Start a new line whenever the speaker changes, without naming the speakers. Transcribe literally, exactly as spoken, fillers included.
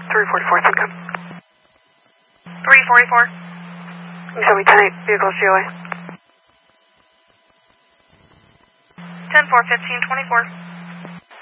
three forty-four, Simcoe.
three forty-four.
Show me ten eight, vehicles G O A.
ten four, fifteen twenty-four.